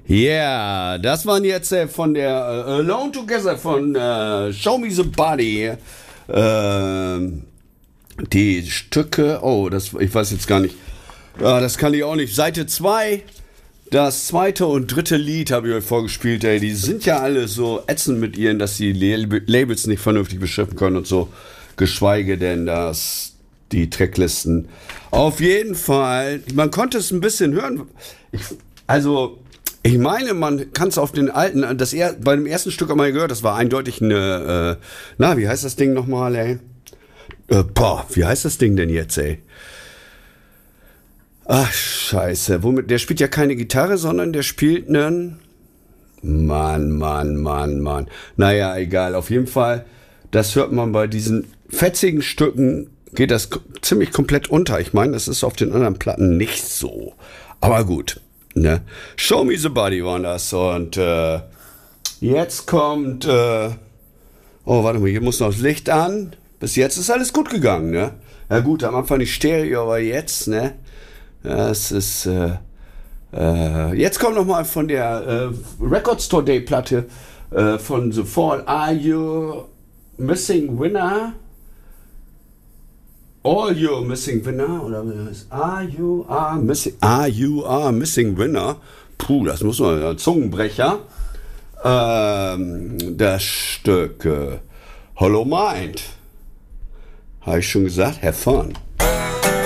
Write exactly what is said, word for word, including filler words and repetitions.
Yeah, das waren jetzt äh, von der äh, Alone Together von äh, Show Me the Body. Ähm, die Stücke, oh, das, ich weiß jetzt gar nicht. Ja, das kann ich auch nicht. Seite zwei, das zweite und dritte Lied habe ich euch vorgespielt. Ey. Die sind ja alle so ätzend mit ihren, dass die Lab- Labels nicht vernünftig beschriften können und so. Geschweige denn, dass die Tracklisten. Auf jeden Fall, man konnte es ein bisschen hören. Ich, also, ich meine, man kann es auf den alten, das er, bei dem ersten Stück einmal gehört, das war eindeutig eine, äh, na, wie heißt das Ding nochmal, ey? Äh, boah, wie heißt das Ding denn jetzt, ey? Ach, scheiße. Womit, der spielt ja keine Gitarre, sondern der spielt einen... Mann, Mann, Mann, Mann. Naja, egal. Auf jeden Fall, das hört man bei diesen fetzigen Stücken, geht das k- ziemlich komplett unter. Ich meine, das ist auf den anderen Platten nicht so. Aber gut, ne? Show Me the Body waren das. Und äh, jetzt kommt... Äh, oh, warte mal, hier muss noch das Licht an. Bis jetzt ist alles gut gegangen, ne? Ja gut, am Anfang nicht Stereo, aber jetzt, ne? Das ist, äh, äh, jetzt kommt noch mal von der äh, Record Store Day Platte äh, von The Fall. Are You Missing Winner? All You Missing Winner? Oder wie heißt? Are You Are Missing? Are You Are Missing Winner? Puh, das muss man, ein Zungenbrecher. Ähm, das Stück äh, Hollow Mind. Habe ich schon gesagt? Have fun.